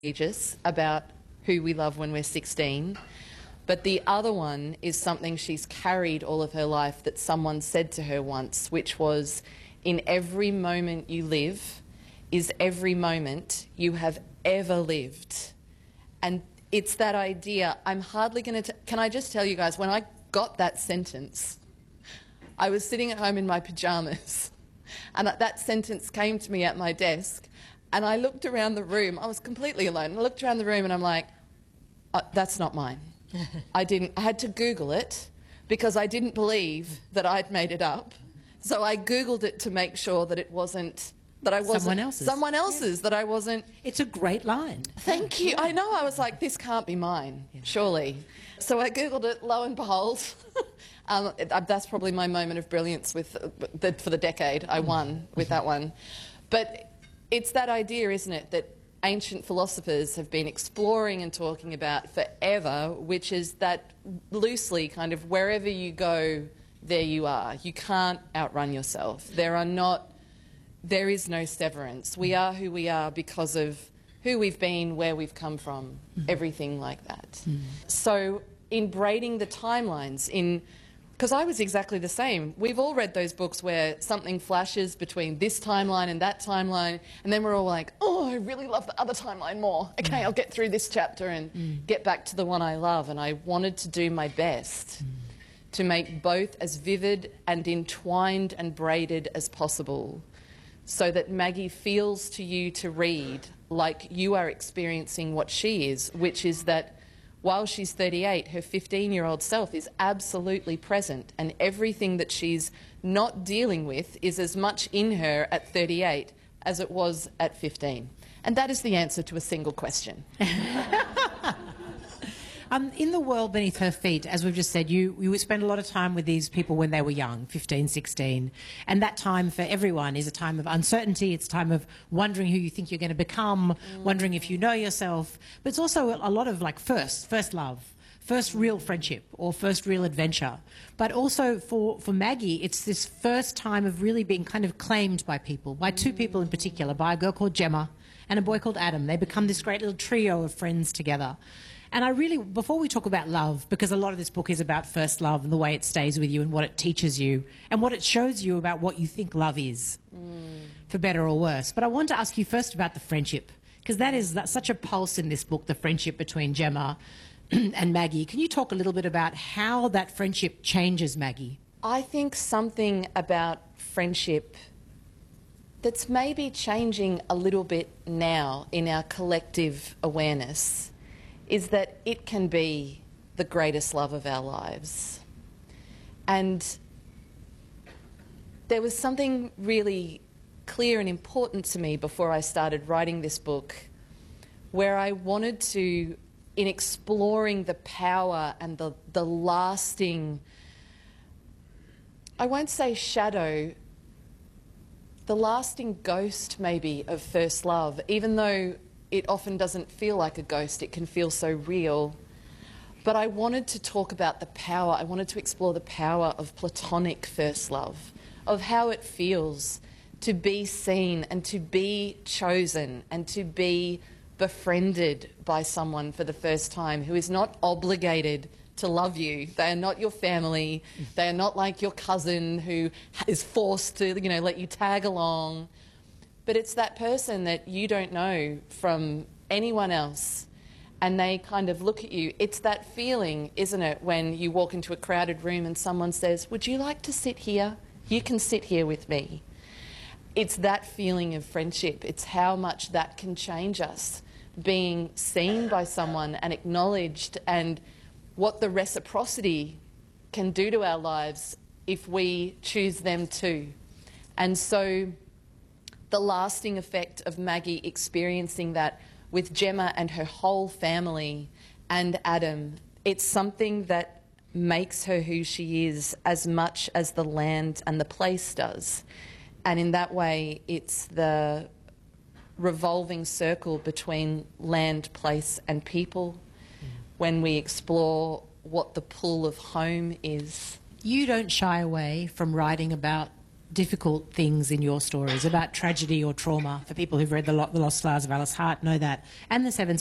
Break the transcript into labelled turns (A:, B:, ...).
A: ages about who we love when we're 16. But the other one is something she's carried all of her life that someone said to her once, which was, in every moment you live is every moment you have ever lived. And it's that idea. I'm hardly going to... Can I just tell you guys, when I got that sentence, I was sitting at home in my pyjamas and that sentence came to me at my desk and I looked around the room. I was completely alone. I looked around the room and I'm like, that's not mine. I had to Google it because I didn't believe that I'd made it up. So I Googled it to make sure that it wasn't... that I wasn't... Someone else's, yeah. That I wasn't...
B: It's a great line.
A: Thank you. I know. I was like, this can't be mine, surely. So I Googled it, lo and behold. That's probably my moment of brilliance for the decade. I won with that one. But it's that idea, isn't it, that ancient philosophers have been exploring and talking about forever, which is that loosely kind of wherever you go, there you are. You can't outrun yourself. There is no severance. We are who we are because of who we've been, where we've come from, everything like that. So in braiding the timelines, because I was exactly the same. We've all read those books where something flashes between this timeline and that timeline, and then we're all like, oh, I really love the other timeline more. Okay, I'll get through this chapter and get back to the one I love. And I wanted to do my best to make both as vivid and entwined and braided as possible, so that Maggie feels to you to read like you are experiencing what she is, which is that while she's 38, her 15-year-old self is absolutely present, and everything that she's not dealing with is as much in her at 38 as it was at 15. And that is the answer to a single question.
B: In the world beneath her feet, as we've just said, you would spend a lot of time with these people when they were young, 15, 16. And that time for everyone is a time of uncertainty. It's a time of wondering who you think you're going to become, wondering if you know yourself. But it's also a lot of like first love, first real friendship or first real adventure. But also for Maggie, it's this first time of really being kind of claimed by people, by two people in particular, by a girl called Gemma and a boy called Adam. They become this great little trio of friends together. And I really, before we talk about love, because a lot of this book is about first love and the way it stays with you and what it teaches you and what it shows you about what you think love is, for better or worse. But I want to ask you first about the friendship, because that's such a pulse in this book, the friendship between Gemma and Maggie. Can you talk a little bit about how that friendship changes Maggie?
A: I think something about friendship that's maybe changing a little bit now in our collective awareness is that it can be the greatest love of our lives. And there was something really clear and important to me before I started writing this book, where I wanted to, in exploring the power and the lasting, I won't say shadow, the lasting ghost maybe of first love, even though it often doesn't feel like a ghost, it can feel so real. But I wanted to talk about the power, I wanted to explore the power of platonic first love, of how it feels to be seen and to be chosen and to be befriended by someone for the first time who is not obligated to love you. They are not your family, they are not like your cousin who is forced to, let you tag along. But it's that person that you don't know from anyone else, and they kind of look at you. It's that feeling, isn't it, when you walk into a crowded room and someone says, would you like to sit here? You can sit here with me. It's that feeling of friendship. It's how much that can change us, being seen by someone and acknowledged, and what the reciprocity can do to our lives if we choose them too. And so the lasting effect of Maggie experiencing that with Gemma and her whole family and Adam, it's something that makes her who she is as much as the land and the place does. And in that way, it's the revolving circle between land, place and people when we explore what the pull of home is.
B: You don't shy away from writing about difficult things in your stories, about tragedy or trauma. For people who've read The Lost Flowers of Alice Hart know that. And The Seven